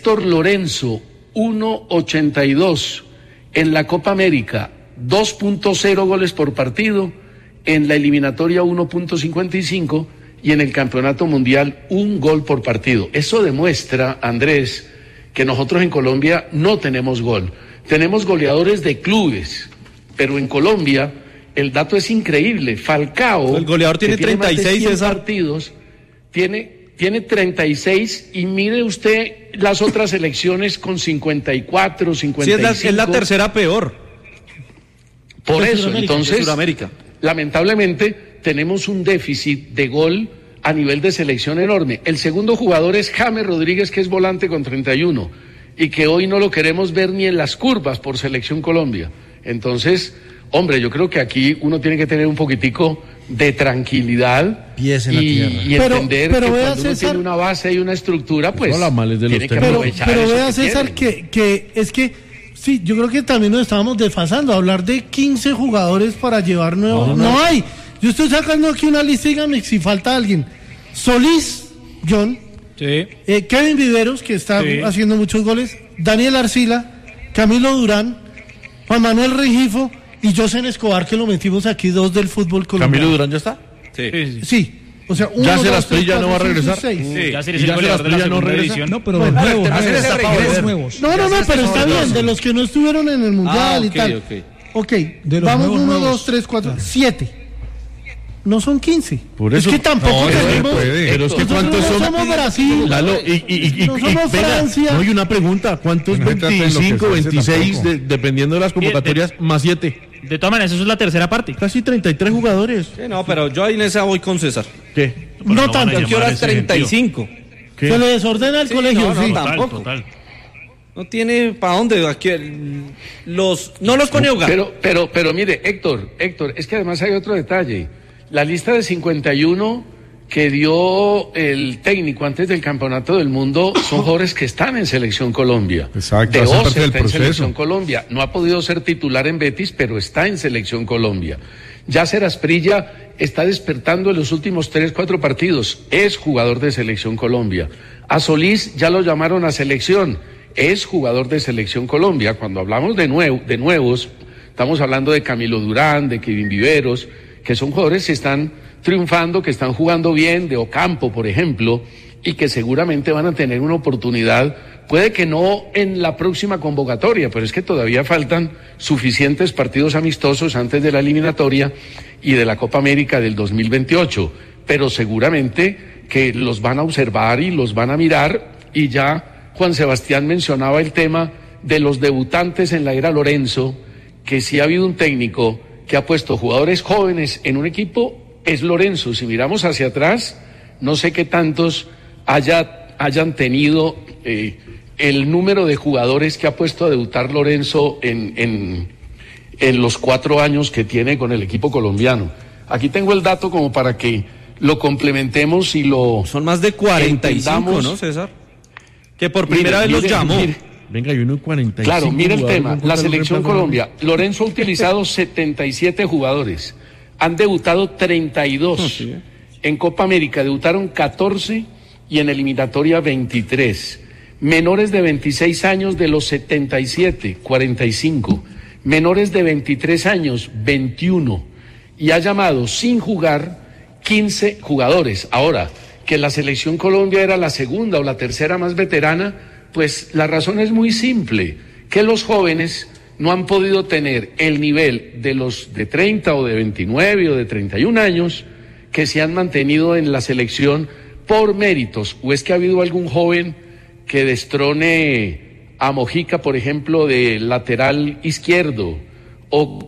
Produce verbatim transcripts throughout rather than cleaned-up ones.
Héctor Lorenzo, uno ochenta y dos. En la Copa América, dos punto cero goles por partido. En la eliminatoria, uno punto cincuenta y cinco. Y en el Campeonato Mundial, un gol por partido. Eso demuestra, Andrés, que nosotros en Colombia no tenemos gol. Tenemos goleadores de clubes, pero en Colombia el dato es increíble. Falcao, el goleador tiene treinta y seis partidos, tiene, tiene treinta y seis, y mire usted las otras selecciones con cincuenta y cuatro, cincuenta y cinco. Sí, es la, es la tercera peor. Por de eso, Sudamérica, entonces, de Sudamérica. Lamentablemente, tenemos un déficit de gol a nivel de selección enorme. El segundo jugador es James Rodríguez, que es volante con treinta y uno, y que hoy no lo queremos ver ni en las curvas por Selección Colombia. Entonces, hombre, yo creo que aquí uno tiene que tener un poquitico de tranquilidad y, y pero, entender pero que vea, cuando uno César, tiene una base y una estructura, pues no, males de tiene los que pero, aprovechar pero eso vea, que César, tiene. que, que es que sí, yo creo que también nos estábamos desfasando. Hablar de quince jugadores para llevar nuevos, no, no, no hay. Yo estoy sacando aquí una lista, dígame si falta alguien. Solís, John, sí. eh, Kevin Viveros, que está sí. haciendo muchos goles, Daniel Arcila, Camilo Durán, Juan Manuel Rengifo y José Escobar, que lo metimos aquí, dos del fútbol colombiano. ¿Camilo Durán ya está? Sí. Sí, sí. O sea, uno, ¿Ya se dos, las tres, ya no va a cuatro, regresar? cinco, seis. Sí. Ya se ¿Y el ya goleador se de la las no segunda regresa? edición. No, pero Bueno, los nuevos, pero nuevos, ese nuevos, regresa. nuevos. No, no, no, pero está bien, de los que no estuvieron en el Mundial Ah, y ok, tal. ok. Ok, De los vamos nuevos, uno, nuevos. dos, tres, cuatro, Claro. siete. No son quince. Por eso- Es que tampoco No, eso tenemos. no puede. Pero es que Nosotros ¿cuántos no son? somos Brasil. Lalo, y, y, y, y, No y- somos venga, Francia. no hay una pregunta, ¿cuántos No se trata de veinticinco, enloquecerse veintiséis, tampoco. de- dependiendo de las convocatorias, más siete? De todas maneras, eso es la tercera parte. Casi treinta y tres jugadores. Sí, no, pero yo ahí en esa voy con César. ¿Qué? Pero No van a tanto. llamar ¿Qué hora a es ese treinta y gentío. cinco? ¿Qué? Se le desordena el Sí, colegio, no, no, sí. no. Total, Tampoco. total. No tiene para dónde. Aquí el- los, no los pone a jugar. Pero, pero, pero mire, Héctor, Héctor, es que además hay otro detalle. La lista de cincuenta y uno que dio el técnico antes del Campeonato del Mundo son jugadores que están en Selección Colombia. Exacto, De hace parte Oce del está en proceso. Selección Colombia. No ha podido ser titular en Betis, pero está en Selección Colombia. Yasser Asprilla está despertando en los últimos tres, cuatro partidos. Es jugador de Selección Colombia. A Solís ya lo llamaron a selección. Es jugador de Selección Colombia. Cuando hablamos de, nuevo, de nuevos, estamos hablando de Camilo Durán, de Kevin Viveros, que son jugadores que están triunfando, que están jugando bien, de Ocampo, por ejemplo, y que seguramente van a tener una oportunidad, puede que no en la próxima convocatoria, pero es que todavía faltan suficientes partidos amistosos antes de la eliminatoria y de la Copa América del dos mil veintiocho, pero seguramente que los van a observar y los van a mirar, y ya Juan Sebastián mencionaba el tema de los debutantes en la era Lorenzo, que si ha habido un técnico que ha puesto jugadores jóvenes en un equipo, es Lorenzo. Si miramos hacia atrás, no sé qué tantos haya, hayan tenido eh, el número de jugadores que ha puesto a debutar Lorenzo en, en, en los cuatro años que tiene con el equipo colombiano. Aquí tengo el dato como para que lo complementemos y lo... Son más de cuarenta y cinco, entendamos. ¿no, César? Que por primera Mire, vez los mire, llamó. mire. Venga, hay uno cuarenta y cinco. Claro, mire el jugadores, tema. ¿no? La ¿Cuántos Selección reemplazos? Colombia. Lorenzo ha utilizado setenta y siete jugadores. Han debutado treinta y dos. Sí. En Copa América debutaron catorce y en eliminatoria veintitrés. Menores de veintiséis años de los setenta y siete, cuarenta y cinco. Menores de veintitrés años, veintiuno. Y ha llamado sin jugar quince jugadores. Ahora, que la Selección Colombia era la segunda o la tercera más veterana, pues la razón es muy simple, que los jóvenes no han podido tener el nivel de los de treinta o de veintinueve o de treinta y un años que se han mantenido en la selección por méritos. ¿O es que ha habido algún joven que destrone a Mojica, por ejemplo, de lateral izquierdo? O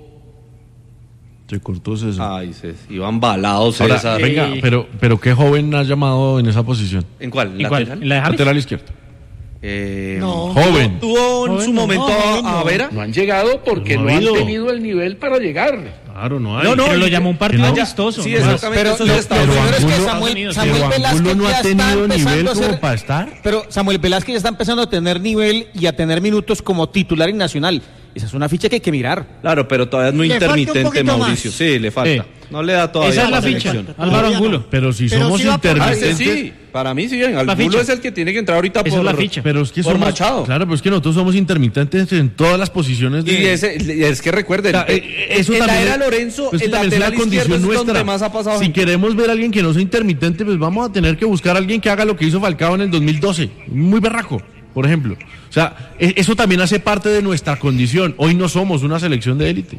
Se cortó César. Ay, César, iban balados, Ahora, César. venga, Eh. pero, pero ¿qué joven ha llamado en esa posición? ¿En cuál? ¿En cuál? ¿Lateral? ¿En la de James? Lateral izquierdo. Eh, No. Joven. ¿Tuvo en Joven su no, momento joven a, no. a Vera? no han llegado porque No no, ha han habido. tenido el nivel para llegar. Claro, no hay. No, no, Pero lo y- llamó un partido no. amistoso. Sí, ¿no? exactamente. Pero eso lo, ya lo está. pero primero es que Angulo- Samuel, Unidos, Samuel pero Velázquez Angulo no ya ha está tenido empezando nivel a como ser- para estar. Pero Samuel Velázquez ya está empezando a tener nivel y a tener minutos como titular y nacional. Esa es una ficha que hay que mirar. Claro, pero todavía es muy Le intermitente, falta un Mauricio. más. Sí, le falta. Sí. No le da todavía Esa es la selección. ficha, Álvaro Angulo. Pero si Pero somos sí va por- Ah, ese intermitentes... sí, para mí sí, Angulo ficha. es el que tiene que entrar ahorita Esa por es la ficha. Pero es que por somos... Machado. Claro, pero es que nosotros somos intermitentes en todas las posiciones de... Y ese, es que recuerden, O sea, eh, eso en la también era es- Lorenzo, pues el también es lateral una izquierdo condición es donde nuestra. más ha pasado. Si queremos ver a alguien que no sea intermitente, pues vamos a tener que buscar a alguien que haga lo que hizo Falcao en el dos mil doce. Muy berraco, por ejemplo. O sea, e- eso también hace parte de nuestra condición. Hoy no somos una selección de élite.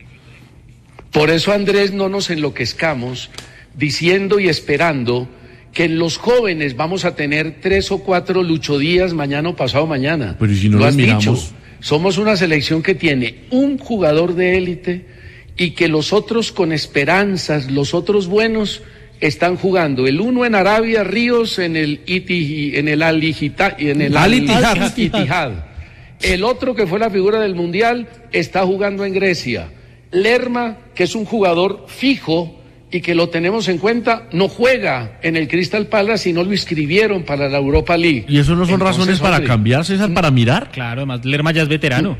Por eso, Andrés, no nos enloquezcamos diciendo y esperando que en los jóvenes vamos a tener tres o cuatro luchodías mañana o pasado mañana. Pero ¿y si no Lo los has miramos? dicho. Somos una selección que tiene un jugador de élite y que los otros con esperanzas, los otros buenos, están jugando. El uno en Arabia, Ríos en el Iti, en el Al Ittihad, en el Al Al Ittihad. Ittihad. El otro que fue la figura del Mundial está jugando en Grecia. Lerma, que es un jugador fijo y que lo tenemos en cuenta, no juega en el Crystal Palace y no lo inscribieron para la Europa League. Y eso no son Entonces, razones para hombre, cambiar, César, para mirar. Claro, además Lerma ya es veterano.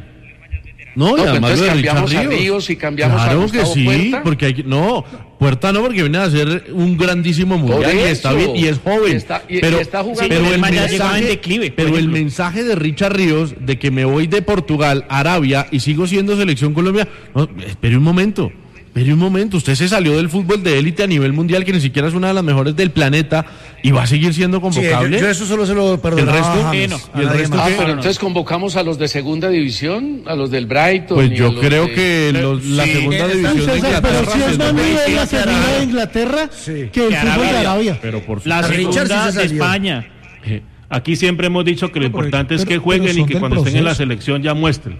No, y No, además entonces lo de cambiamos Richard a Ríos. Ríos y cambiamos a Claro que Gustavo sí, Puerta. porque hay que, no, Puerta no, porque viene a ser un grandísimo mundial y eso. está bien y es joven. Y está- y- pero y está jugando. Sí, pero pero el él ya llegaba en mensaje, declive, por pero el ejemplo. mensaje de Richard Ríos de que me voy de Portugal a Arabia y sigo siendo selección Colombia, no, espere un momento. Espere un momento, usted se salió del fútbol de élite a nivel mundial, que ni siquiera es una de las mejores del planeta, y va a seguir siendo Sí, convocable. yo, yo eso solo se lo perdonaba ¿El resto? a James, Sí, no. a ¿Y el nadie resto más. Ah, qué? pero no, no. entonces convocamos a los de segunda división, a los del Brighton. Pues y a yo los creo de- que los- la Sí, segunda eh, división de César, Inglaterra pero si es es más muy nivel la Inglaterra. segunda de Inglaterra Sí. que el Que fútbol de Arabia. Arabia. pero por La A Richard segunda sí se de salió. España. Eh, Aquí siempre hemos dicho que lo Pero- importante es pero- que jueguen pero y son que del cuando estén en la proceso. selección ya muestren.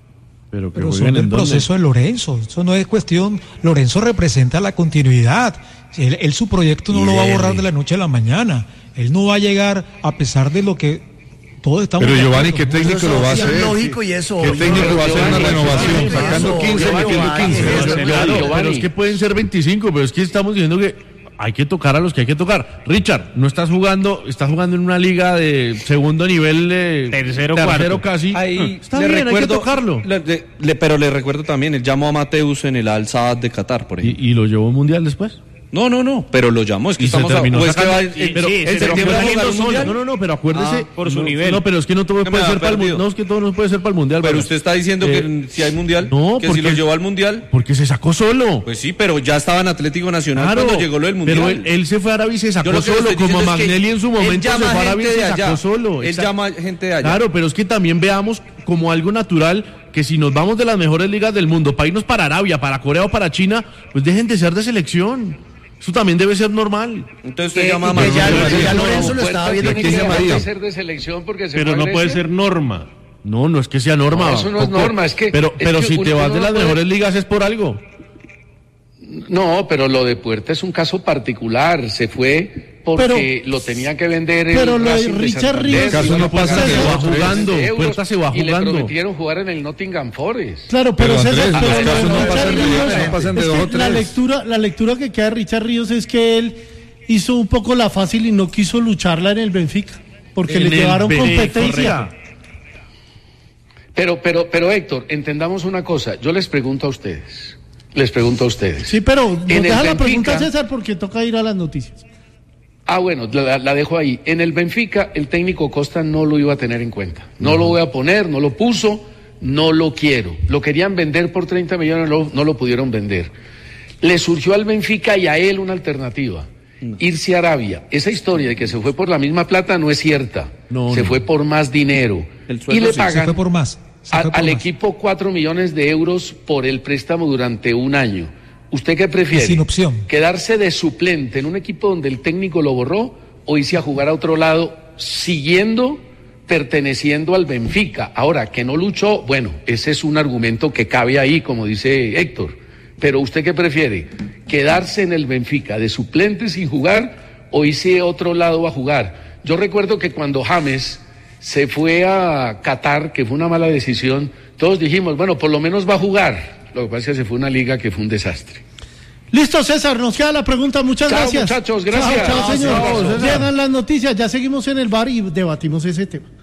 pero que Pero jueguen son en el dónde. proceso de Lorenzo. Eso no es cuestión. Lorenzo representa la continuidad. Él, él su proyecto no lo va a borrar de la noche a la mañana. Él no va a llegar a pesar de lo que todos estamos. Pero de Giovanni, acuerdo. ¿qué técnico Eso lo va a es hacer? lógico y eso. ¿Qué obvio. técnico va a hacer una Giovanni, renovación? Giovanni, Sacando eso, quince, Giovanni, metiendo quince. Giovanni, Eso es Giovanni, claro. Giovanni. Pero es que pueden ser veinticinco, pero es que estamos diciendo que hay que tocar a los que hay que tocar. Richard, no estás jugando, estás jugando en una liga de segundo nivel, de Tercero, tercero cuarto. casi. Ahí Está le bien, recuerdo, hay que tocarlo. le- le- le- pero le recuerdo también, él llamó a Mateus en el Al Saad de Qatar, por ejemplo. Y, y lo llevó a un mundial después. No, no, no, pero lo llamó, es que Y se estamos a, terminó o es que sacando- va, y- eh, pero- sí, en se septiembre terminó va a jugar saliendo un solo. mundial. No, no, no, pero acuérdese. Ah, por su no, nivel. No, pero es que no todo No me puede había ser para el perdido. mundial. No, es que todo no puede ser para el mundial. Pero Vargas. usted está diciendo Eh, que si hay mundial, no, que si porque- lo llevó al mundial. Porque se sacó solo. Pues sí, pero ya estaba en Atlético Nacional Claro, cuando llegó lo del mundial. pero él, él se fue a Arabia y se sacó Yo lo que le solo, estoy como diciendo es que Magnelli en su él momento se llama fue a Arabia y gente se de sacó allá. solo. Él Exacto. llama gente de allá. Claro, pero es que también veamos como algo natural que si nos vamos de las mejores ligas del mundo para irnos para Arabia, para Corea o para China, pues dejen de ser de selección. Eso también debe ser normal. Entonces usted Que- llama a y que ya- Manuel. que ya No, Lorenzo lo Puerta estaba viendo tiene que que se dejar María. de ser de selección porque se Pero fue a no puede Grecia. ser norma. No, no es que sea norma. No, eso no es Tampoco. norma, es que- Pero, es pero que si uno- te vas uno de no las puede- mejores ligas es por algo. No, pero lo de Puerta es un caso particular. Se fue porque lo tenía que vender el pero lo de Racing Richard Santander. Ríos- Caso no pasa César, de Se va dos, tres. jugando. euros, Puerta se va Y le jugando. prometieron jugar en el Nottingham Forest. Claro, pero, Pero, César, Andrés, pero los lo casos de no Richard pasan de Ríos, dos, no pasan de es dos que o la tres. lectura, la lectura que queda de Richard Ríos es que él hizo un poco la fácil y no quiso lucharla en el Benfica, porque En le el llevaron Benfica. competencia. Pero, pero, pero Héctor, entendamos una cosa. Yo les pregunto a ustedes. Les pregunto a ustedes. Sí, pero nos En el deja la Benfica- pregunta, César, porque toca ir a las noticias. Ah, bueno, la, la dejo ahí. En el Benfica, el técnico Costa no lo iba a tener en cuenta. No lo voy a poner, no lo puso, no lo quiero. Lo querían vender por treinta millones, no, no lo pudieron vender. Le surgió al Benfica y a él una alternativa. Irse a Arabia. Esa historia de que se fue por la misma plata no es cierta. No, se no. fue por más dinero. El Y sueldo le sí, se Se pagan fue por más. Se a- fue por al más. equipo cuatro millones de euros por el préstamo durante un año. ¿Usted qué prefiere? Y sin opción. ¿Quedarse de suplente en un equipo donde el técnico lo borró o irse a jugar a otro lado siguiendo perteneciendo al Benfica? Ahora, que no luchó, bueno, ese es un argumento que cabe ahí, como dice Héctor. Pero ¿usted qué prefiere? ¿Quedarse en el Benfica de suplente sin jugar o irse a otro lado a jugar? Yo recuerdo que cuando James se fue a Qatar, que fue una mala decisión, todos dijimos, bueno, por lo menos va a jugar. Lo que pasa es que se fue a una liga que fue un desastre. Listo, César, nos queda la pregunta. Muchas Chao, gracias. muchachos, gracias. Chao, chao, Chao, señor. César. Llegan las noticias, ya seguimos en el bar y debatimos ese tema.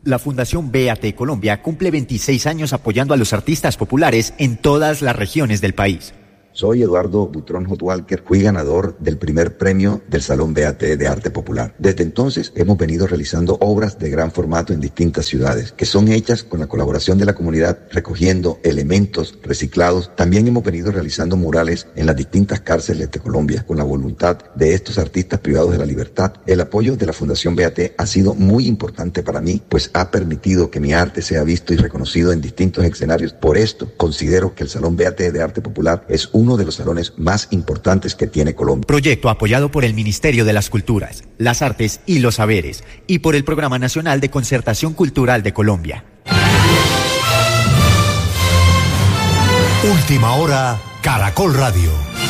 La Fundación B A T Colombia cumple veintiséis años apoyando a los artistas populares en todas las regiones del país. Soy Eduardo Butrón Hotwalker, fui ganador del primer premio del Salón B A T de Arte Popular. Desde entonces hemos venido realizando obras de gran formato en distintas ciudades, que son hechas con la colaboración de la comunidad, recogiendo elementos reciclados. También hemos venido realizando murales en las distintas cárceles de Colombia, con la voluntad de estos artistas privados de la libertad. El apoyo de la Fundación B A T ha sido muy importante para mí, pues ha permitido que mi arte sea visto y reconocido en distintos escenarios. Por esto, considero que el Salón B A T de Arte Popular es un uno de los salones más importantes que tiene Colombia. Proyecto apoyado por el Ministerio de las Culturas, las Artes y los Saberes y por el Programa Nacional de Concertación Cultural de Colombia. Última hora, Caracol Radio.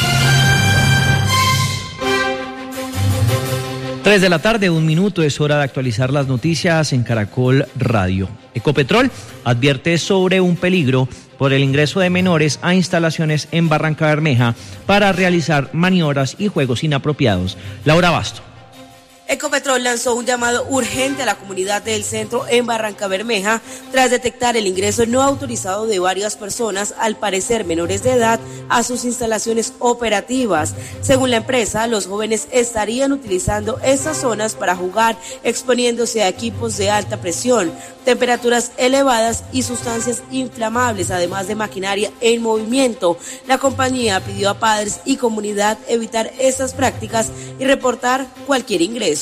Tres de la tarde, un minuto, es hora de actualizar las noticias en Caracol Radio. Ecopetrol advierte sobre un peligro por el ingreso de menores a instalaciones en Barrancabermeja para realizar maniobras y juegos inapropiados. Laura Basto. Ecopetrol lanzó un llamado urgente a la comunidad del centro en Barrancabermeja tras detectar el ingreso no autorizado de varias personas, al parecer menores de edad, a sus instalaciones operativas. Según la empresa, los jóvenes estarían utilizando estas zonas para jugar, exponiéndose a equipos de alta presión, temperaturas elevadas y sustancias inflamables, además de maquinaria en movimiento. La compañía pidió a padres y comunidad evitar estas prácticas y reportar cualquier ingreso.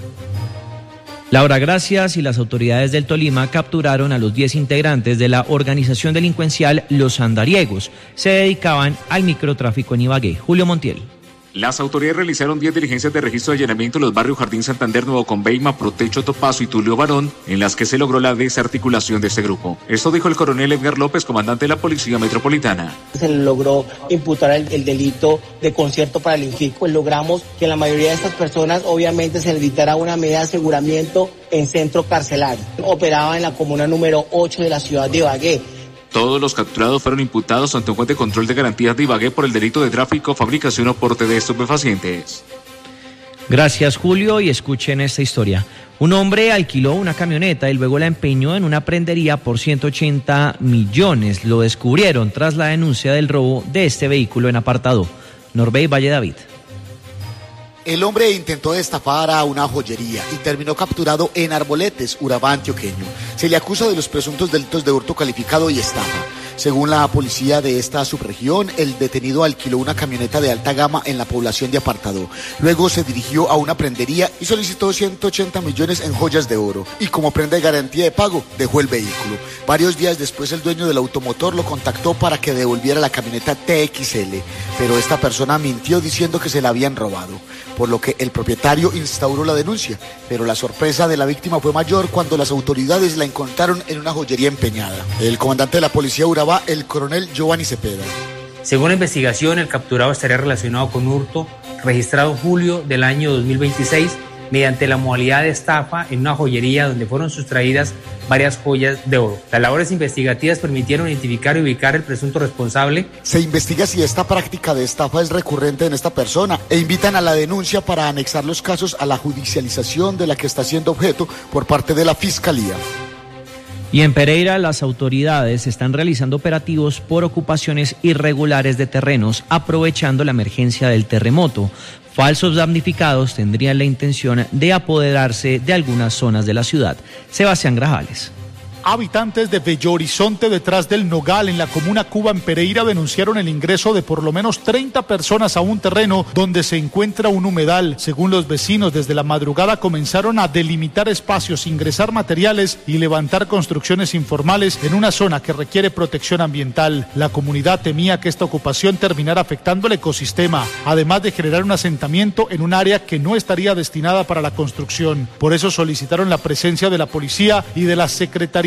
Laura, gracias. Y las autoridades del Tolima capturaron a los diez integrantes de la organización delincuencial Los Andariegos. Se dedicaban al microtráfico en Ibagué. Julio Montiel. Las autoridades realizaron diez diligencias de registro de allanamiento en los barrios Jardín Santander, Nuevo Conveima, Protecho, Topazo y Tulio Barón, en las que se logró la desarticulación de este grupo. Esto dijo el coronel Edgar López, comandante de la Policía Metropolitana. Se logró imputar el, el delito de concierto para delinquir, pues logramos que la mayoría de estas personas obviamente se les dictara una medida de aseguramiento en centro carcelario. Operaba en la comuna número ocho de la ciudad de Ibagué. Todos los capturados fueron imputados ante un juez de control de garantías de Ibagué por el delito de tráfico, fabricación o porte de estupefacientes. Gracias, Julio, y escuchen esta historia. Un hombre alquiló una camioneta y luego la empeñó en una prendería por ciento ochenta millones. Lo descubrieron tras la denuncia del robo de este vehículo en Apartado. Norbey Valle David. El hombre intentó estafar a una joyería y terminó capturado en Arboletes, Urabá antioqueño. Se le acusa de los presuntos delitos de hurto calificado y estafa. Según la policía de esta subregión, el detenido alquiló una camioneta de alta gama en la población de Apartado. Luego se dirigió a una prendería y solicitó ciento ochenta millones en joyas de oro. Y como prenda de garantía de pago, dejó el vehículo. Varios días después, el dueño del automotor lo contactó para que devolviera la camioneta T X L. Pero esta persona mintió diciendo que se la habían robado, por lo que el propietario instauró la denuncia. Pero la sorpresa de la víctima fue mayor cuando las autoridades la encontraron en una joyería empeñada. El comandante de la policía Urabá, el coronel Giovanni Cepeda. Según la investigación, el capturado estaría relacionado con hurto registrado en julio del año dos mil veintiséis mediante la modalidad de estafa en una joyería donde fueron sustraídas varias joyas de oro. Las labores investigativas permitieron identificar y ubicar el presunto responsable. Se investiga si esta práctica de estafa es recurrente en esta persona e invitan a la denuncia para anexar los casos a la judicialización de la que está siendo objeto por parte de la Fiscalía. Y en Pereira, las autoridades están realizando operativos por ocupaciones irregulares de terrenos, aprovechando la emergencia del terremoto. Falsos damnificados tendrían la intención de apoderarse de algunas zonas de la ciudad. Sebastián Grajales. Habitantes de Bello Horizonte, detrás del Nogal, en la comuna Cuba, en Pereira, denunciaron el ingreso de por lo menos treinta personas a un terreno donde se encuentra un humedal. Según los vecinos, desde la madrugada comenzaron a delimitar espacios, ingresar materiales y levantar construcciones informales en una zona que requiere protección ambiental. La comunidad temía que esta ocupación terminara afectando el ecosistema, además de generar un asentamiento en un área que no estaría destinada para la construcción. Por eso solicitaron la presencia de la policía y de la Secretaría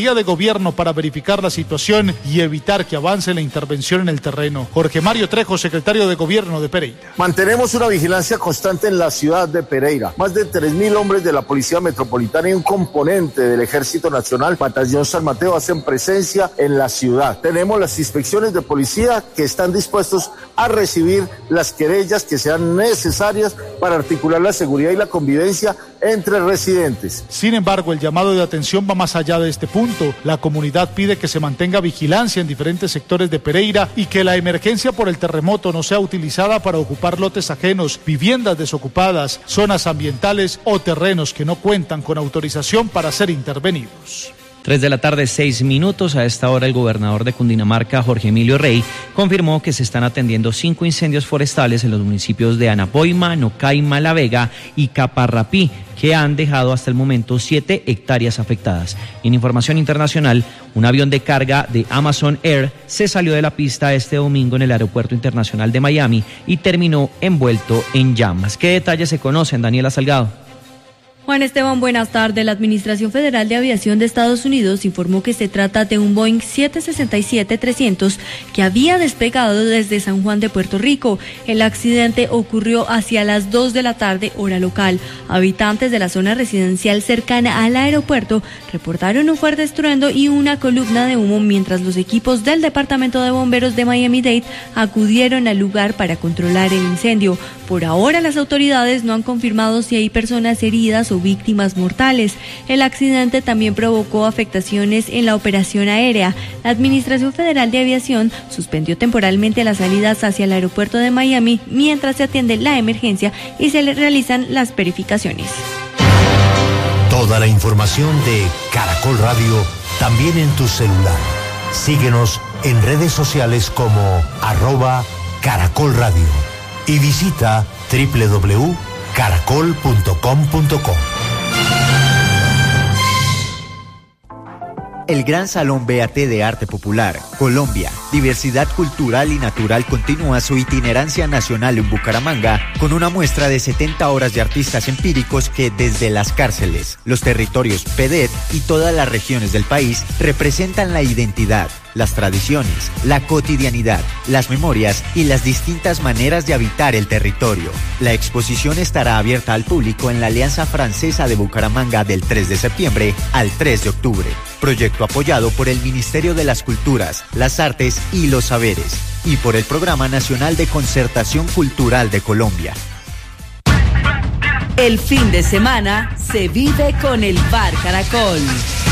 Secretaría de Gobierno para verificar la situación y evitar que avance la intervención en el terreno. Jorge Mario Trejo, secretario de Gobierno de Pereira. Mantenemos una vigilancia constante en la ciudad de Pereira. Más de tres mil hombres de la Policía Metropolitana y un componente del Ejército Nacional, Batallón San Mateo, hacen presencia en la ciudad. Tenemos las inspecciones de policía que están dispuestos a recibir las querellas que sean necesarias para articular la seguridad y la convivencia entre residentes. Sin embargo, el llamado de atención va más allá de este punto. La comunidad pide que se mantenga vigilancia en diferentes sectores de Pereira y que la emergencia por el terremoto no sea utilizada para ocupar lotes ajenos, viviendas desocupadas, zonas ambientales o terrenos que no cuentan con autorización para ser intervenidos. Tres de la tarde, seis minutos. A esta hora el gobernador de Cundinamarca, Jorge Emilio Rey, confirmó que se están atendiendo cinco incendios forestales en los municipios de Anapoima, Nocaima, La Vega y Caparrapí, que han dejado hasta el momento siete hectáreas afectadas. En información internacional, un avión de carga de Amazon Air se salió de la pista este domingo en el Aeropuerto Internacional de Miami y terminó envuelto en llamas. ¿Qué detalles se conocen, Daniela Salgado? Juan Esteban, buenas tardes. La Administración Federal de Aviación de Estados Unidos informó que se trata de un Boeing siete sesenta y siete trescientos que había despegado desde San Juan de Puerto Rico. El accidente ocurrió hacia las dos de la tarde, hora local. Habitantes de la zona residencial cercana al aeropuerto reportaron un fuerte estruendo y una columna de humo mientras los equipos del Departamento de Bomberos de Miami-Dade acudieron al lugar para controlar el incendio. Por ahora, las autoridades no han confirmado si hay personas heridas o víctimas mortales. El accidente también provocó afectaciones en la operación aérea. La Administración Federal de Aviación suspendió temporalmente las salidas hacia el aeropuerto de Miami mientras se atiende la emergencia y se le realizan las verificaciones. Toda la información de Caracol Radio también en tu celular. Síguenos en redes sociales como arroba Caracol Radio y visita doble u doble u doble u punto caracol punto com punto co. El Gran Salón B A T de Arte Popular, Colombia, Diversidad Cultural y Natural continúa su itinerancia nacional en Bucaramanga con una muestra de setenta horas de artistas empíricos que desde las cárceles, los territorios P D E T y todas las regiones del país representan la identidad, las tradiciones, la cotidianidad, las memorias y las distintas maneras de habitar el territorio. La exposición estará abierta al público en la Alianza Francesa de Bucaramanga del tres de septiembre al tres de octubre. Proyecto apoyado por el Ministerio de las Culturas, las Artes y los Saberes y por el Programa Nacional de Concertación Cultural de Colombia. El fin de semana se vive con el Bar Caracol.